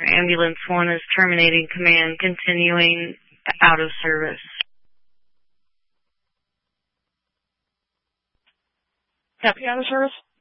Ambulance 1 is terminating command, continuing out of service. Copy, out of service.